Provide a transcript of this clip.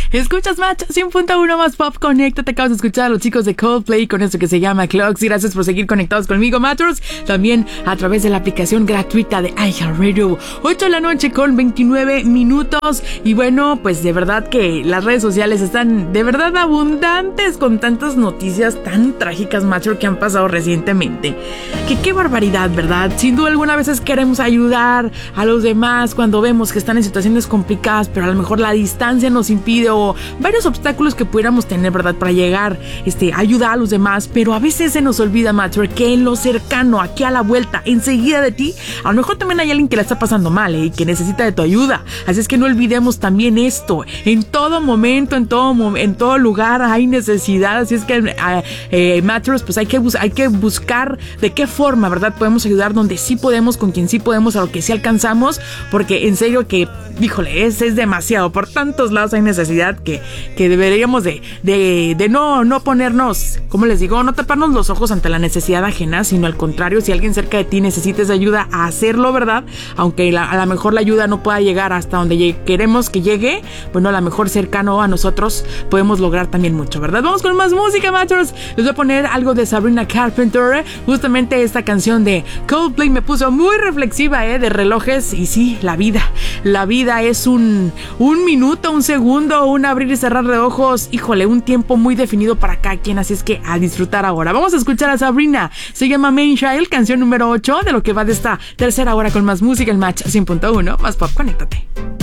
Escuchas Match 100.1 más pop. Conéctate. Acabas de escuchar a los chicos de Coldplay con esto que se llama Clocks. Y gracias por seguir conectados conmigo, Matchers. También a través de la aplicación gratuita de iHeartRadio. 8 de la noche con 29 minutos. Y bueno, pues de verdad que las redes sociales están de verdad abundantes con tantas noticias tan trágicas, Matcher, que han pasado recientemente. Que qué barbaridad, ¿verdad? Sin duda alguna, a veces queremos ayudar a los demás cuando vemos que están en situaciones complicadas, pero a lo mejor la distancia nos impide o varios obstáculos que pudiéramos tener, ¿verdad? Para llegar a ayudar a los demás, pero a veces se nos olvida, Matcher, que en lo cercano, aquí a la vuelta, enseguida de ti, a lo mejor también hay alguien que la está pasando mal y que necesita de tu ayuda. Así es que no olvidemos también esto. En todo momento, en todo lugar hay necesidad. Así es que, Matchers, pues hay que buscar de qué forma, ¿verdad? Podemos ayudar donde sí podemos, con quien sí podemos, a lo que sí alcanzamos, porque en serio que, híjole, es demasiado. Por tantos lados hay necesidad que deberíamos de no ponernos, como les digo, no taparnos los ojos ante la necesidad ajena, sino al contrario, si alguien cerca de ti necesita esa ayuda, a hacerlo, ¿verdad? Aunque a lo mejor la ayuda no pueda llegar hasta donde queremos que llegue, bueno, a lo mejor cercano a nosotros podemos lograr también mucho, ¿verdad? Vamos con más música, Matchers. Les voy a poner algo de Sabrina Carpenter. Justamente esta canción de Coldplay me puso muy reflexiva, de relojes. Y sí, la vida es un minuto, un segundo, un abrir y cerrar de ojos. Híjole, un tiempo muy definido para cada quien, así es que a disfrutar ahora. Vamos a escuchar a Sabrina. Se llama Main Child, canción número 8 de lo que va de esta tercera hora con más música, el Match 100.1 más pop. Conéctate.